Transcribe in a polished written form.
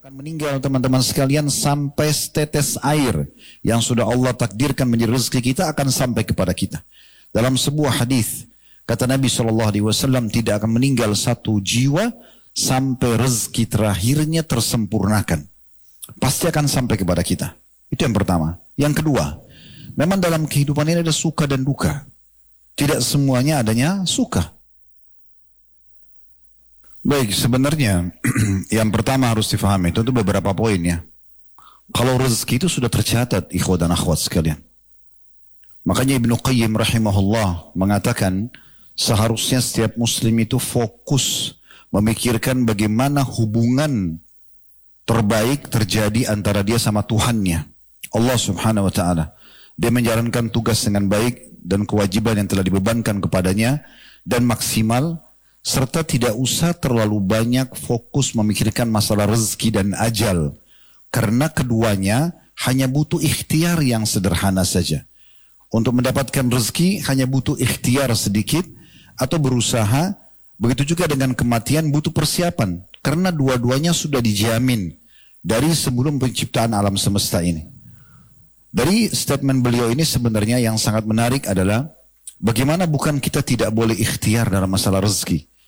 akan meninggal teman-teman sekalian sampai setetes air yang sudah Allah takdirkan menjadi rezeki kita akan sampai kepada kita. Dalam sebuah hadis kata Nabi SAW, tidak akan meninggal satu jiwa sampai rezeki terakhirnya tersempurnakan. Pasti akan sampai kepada kita. Itu yang pertama. Yang kedua, memang dalam kehidupan ini ada suka dan duka. Tidak semuanya adanya suka. Baik, sebenarnya yang pertama harus difahami itu beberapa poin ya. Kalau rezeki itu sudah tercatat, ikhwah dan akhwat sekalian. Makanya Ibnu Qayyim rahimahullah mengatakan seharusnya setiap muslim itu fokus memikirkan bagaimana hubungan terbaik terjadi antara dia sama Tuhannya, Allah subhanahu wa ta'ala. Dia menjalankan tugas dengan baik dan kewajiban yang telah dibebankan kepadanya dan maksimal, serta tidak usah terlalu banyak fokus memikirkan masalah rezeki dan ajal. Karena keduanya hanya butuh ikhtiar yang sederhana saja. Untuk mendapatkan rezeki hanya butuh ikhtiar sedikit atau berusaha. Begitu juga dengan kematian butuh persiapan. Karena dua-duanya sudah dijamin dari sebelum penciptaan alam semesta ini. Dari statement beliau ini sebenarnya yang sangat menarik adalah bagaimana bukan kita tidak boleh ikhtiar dalam masalah rezeki.